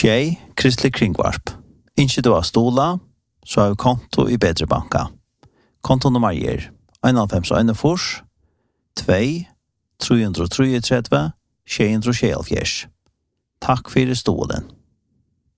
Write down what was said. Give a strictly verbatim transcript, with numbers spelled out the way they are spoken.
Tjej, Kristelig Kringvarp. Ikke du har stola, så har vi konto i Bedre Banka. Konto nummer er fem en en fors, to, tre tre tre, tre tre, sju tre sju. Takk for stolen.